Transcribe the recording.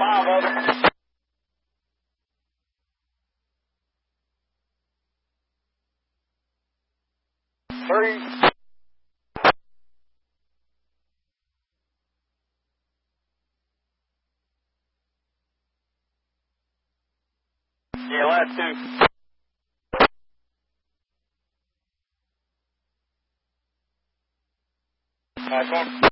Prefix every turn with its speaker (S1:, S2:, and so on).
S1: 5 of them. 3. Yeah, last 2. Nice one.